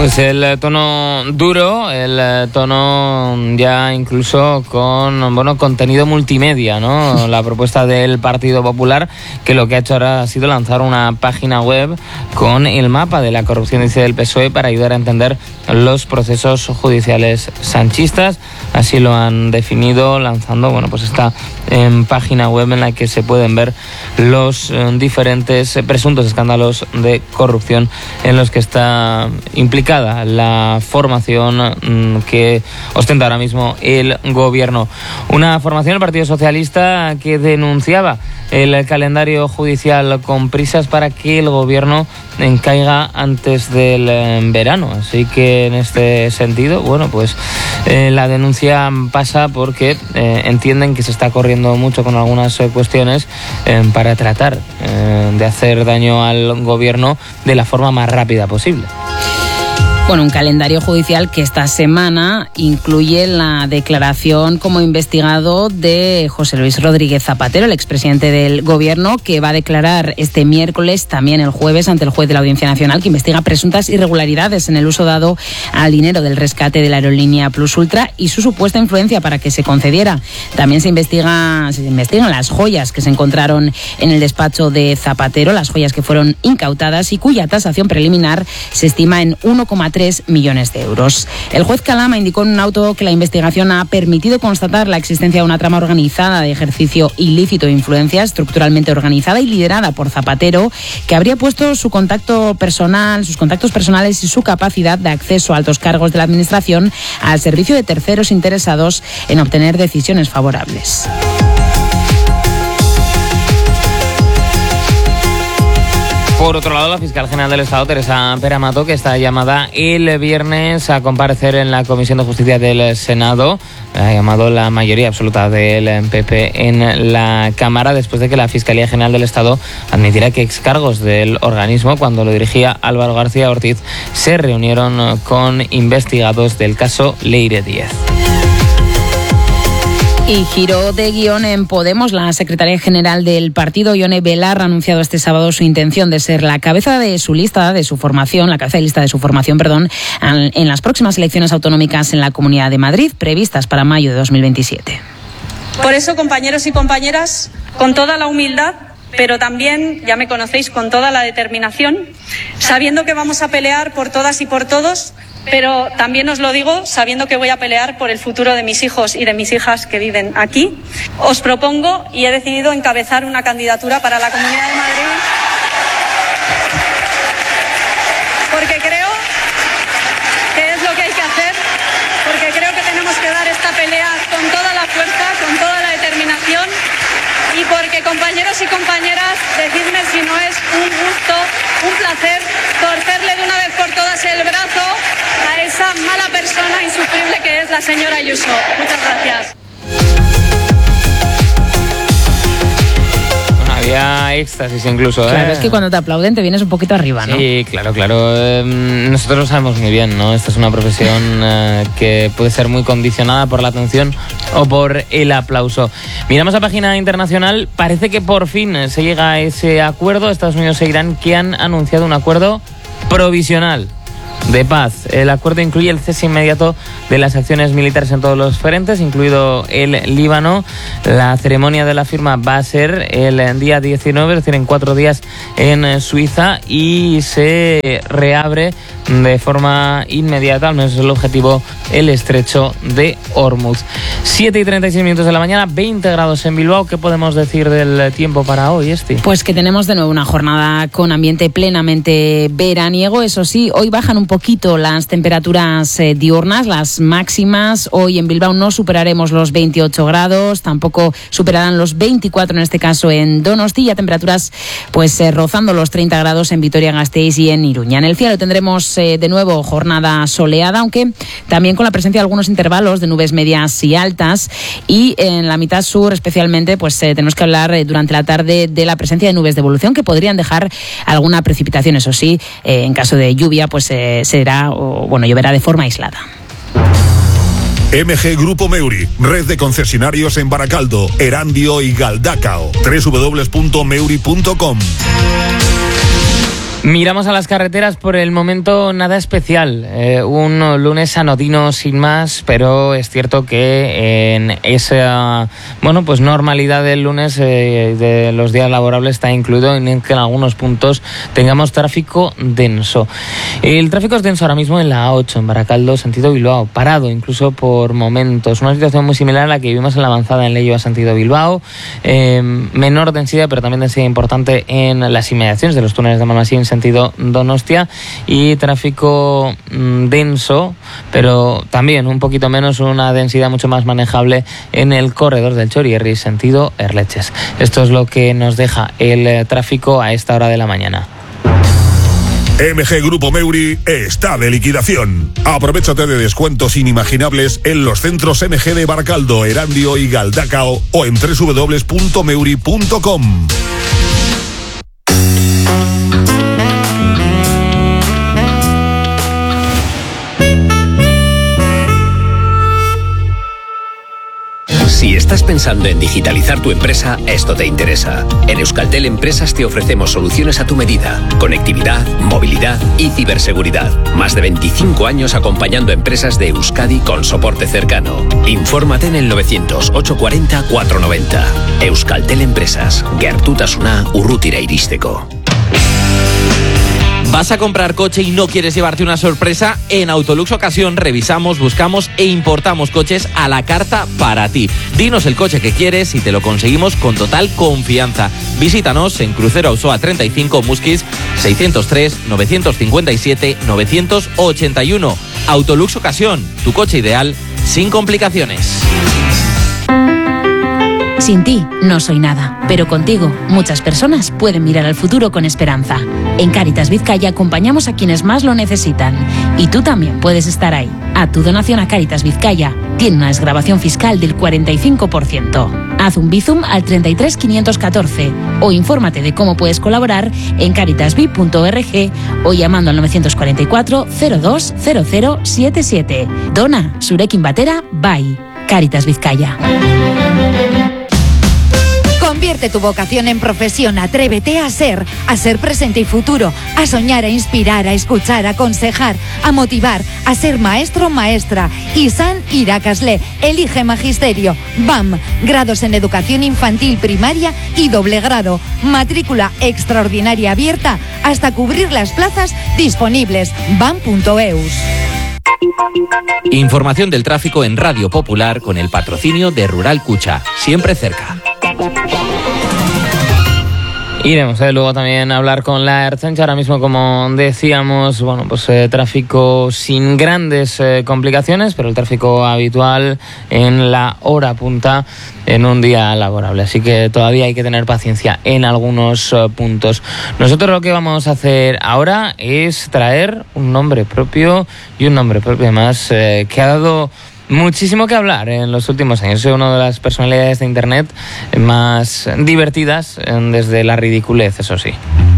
Pues el tono duro, el tono ya incluso con contenido multimedia, ¿no? La propuesta del Partido Popular, que lo que ha hecho ahora ha sido lanzar una página web con el mapa de la corrupción, dice, del PSOE, para ayudar a entender los procesos judiciales sanchistas. Así lo han definido, lanzando esta página web en la que se pueden ver los diferentes presuntos escándalos de corrupción en los que está implicada la formación que ostenta ahora mismo el gobierno. Una formación, el Partido Socialista, que denunciaba el calendario judicial con prisas para que el gobierno caiga antes del verano. Así que en este sentido, la denuncia pasa porque entienden que se está corriendo mucho con algunas cuestiones para tratar de hacer daño al gobierno de la forma más rápida posible. Un calendario judicial que esta semana incluye la declaración como investigado de José Luis Rodríguez Zapatero, el expresidente del Gobierno, que va a declarar este miércoles, también el jueves, ante el juez de la Audiencia Nacional, que investiga presuntas irregularidades en el uso dado al dinero del rescate de la aerolínea Plus Ultra y su supuesta influencia para que se concediera. También se investigan las joyas que se encontraron en el despacho de Zapatero, las joyas que fueron incautadas y cuya tasación preliminar se estima en 1,3 millones de euros. El juez Calama indicó en un auto que la investigación ha permitido constatar la existencia de una trama organizada de ejercicio ilícito de influencia, estructuralmente organizada y liderada por Zapatero, que habría puesto sus contactos personales y su capacidad de acceso a altos cargos de la administración al servicio de terceros interesados en obtener decisiones favorables. Por otro lado, la fiscal general del Estado, Teresa Pera Mato, que está llamada el viernes a comparecer en la Comisión de Justicia del Senado, ha llamado la mayoría absoluta del PP en la Cámara, después de que la Fiscalía General del Estado admitiera que excargos del organismo, cuando lo dirigía Álvaro García Ortiz, se reunieron con investigados del caso Leire 10. Y giro de guión en Podemos. La secretaria general del partido, Ione Belarra, ha anunciado este sábado su intención de ser la cabeza de su lista de formación, en las próximas elecciones autonómicas en la Comunidad de Madrid, previstas para mayo de 2027. Por eso, compañeros y compañeras, con toda la humildad, pero también, ya me conocéis, con toda la determinación, sabiendo que vamos a pelear por todas y por todos, pero también os lo digo sabiendo que voy a pelear por el futuro de mis hijos y de mis hijas que viven aquí. Os propongo y he decidido encabezar una candidatura para la Comunidad de Madrid porque creo que es lo que hay que hacer, porque creo que tenemos que dar esta pelea con toda la fuerza, con toda la determinación, y porque, compañeros y compañeras, decidme si no es un gusto, un placer torcerle de una vez por todas el brazo a esa mala persona insufrible que es la señora Ayuso. Muchas gracias. Había éxtasis incluso, Claro, es que cuando te aplauden te vienes un poquito arriba, ¿no? Sí, claro. Nosotros lo sabemos muy bien, ¿no? Esta es una profesión que puede ser muy condicionada por la atención o por el aplauso. Miramos a página internacional. Parece que por fin se llega a ese acuerdo. Estados Unidos e Irán, que han anunciado un acuerdo provisional de paz. El acuerdo incluye el cese inmediato de las acciones militares en todos los frentes, incluido el Líbano. La ceremonia de la firma va a ser el día 19, es decir, en 4 días en Suiza, y se reabre de forma inmediata, al menos es el objetivo, el estrecho de Hormuz. 7:36 de la mañana, 20 grados en Bilbao. ¿Qué podemos decir del tiempo para hoy, Esti? Pues que tenemos de nuevo una jornada con ambiente plenamente veraniego. Eso sí, hoy bajan un poquito las temperaturas diurnas, las máximas. Hoy en Bilbao no superaremos los 28 grados, tampoco superarán los 24 en este caso en Donostia. Temperaturas rozando los 30 grados en Vitoria-Gasteiz y en Iruña. En el cielo tendremos de nuevo jornada soleada, aunque también con la presencia de algunos intervalos de nubes medias y altas, y en la mitad sur especialmente tenemos que hablar durante la tarde de la presencia de nubes de evolución que podrían dejar alguna precipitación. Eso sí, en caso de lluvia lloverá de forma aislada. MG Grupo Meuri, red de concesionarios en Baracaldo, Erandio y Galdacao. www.meuri.com. Miramos a las carreteras, por el momento nada especial, un lunes anodino sin más, pero es cierto que en esa normalidad del lunes de los días laborables está incluido en que en algunos puntos tengamos tráfico denso. El tráfico es denso ahora mismo en la A8 en Baracaldo, sentido Bilbao, parado incluso por momentos, una situación muy similar a la que vivimos en la avanzada en Leioa, sentido Bilbao, menor densidad pero también densidad importante en las inmediaciones de los túneles de Malmasín sentido Donostia, y tráfico denso, pero también un poquito menos, una densidad mucho más manejable en el corredor del Txorierri sentido Erletxes. Esto es lo que nos deja el tráfico a esta hora de la mañana. MG Grupo Meuri está de liquidación. Aprovechate de descuentos inimaginables en los centros MG de Baracaldo, Erandio y Galdacao o en www.meuri.com. Si estás pensando en digitalizar tu empresa, esto te interesa. En Euskaltel Empresas te ofrecemos soluciones a tu medida. Conectividad, movilidad y ciberseguridad. Más de 25 años acompañando empresas de Euskadi con soporte cercano. Infórmate en el 900-840-490. Euskaltel Empresas. Gertutasuna urrutira iristeko. ¿Vas a comprar coche y no quieres llevarte una sorpresa? En Autolux Ocasión revisamos, buscamos e importamos coches a la carta para ti. Dinos el coche que quieres y te lo conseguimos con total confianza. Visítanos en Crucero Auzoa 35 Musquis 603-957-981. Autolux Ocasión, tu coche ideal sin complicaciones. Sin ti no soy nada, pero contigo muchas personas pueden mirar al futuro con esperanza. En Cáritas Vizcaya acompañamos a quienes más lo necesitan y tú también puedes estar ahí. A tu donación a Cáritas Vizcaya tiene una desgravación fiscal del 45%. Haz un Bizum al 33 514 o infórmate de cómo puedes colaborar en caritasvi.org o llamando al 944 02 0077. Dona Zurekin batera bai. Cáritas Vizcaya. Convierte tu vocación en profesión, atrévete a ser presente y futuro, a soñar, a inspirar, a escuchar, a aconsejar, a motivar, a ser maestro, maestra. Izan irakasle, elige magisterio. BAM, grados en educación infantil, primaria y doble grado. Matrícula extraordinaria abierta hasta cubrir las plazas disponibles. BAM.eus. Información del tráfico en Radio Popular con el patrocinio de Rural Cucha, siempre cerca. Iremos luego también a hablar con la Ertzaintza. Ahora mismo, como decíamos, tráfico sin grandes complicaciones, pero el tráfico habitual en la hora punta en un día laborable. Así que todavía hay que tener paciencia en algunos puntos. Nosotros lo que vamos a hacer ahora es traer un nombre propio y un nombre propio además que ha dado muchísimo que hablar en los últimos años. Soy una de las personalidades de Internet más divertidas desde la ridiculez, eso sí.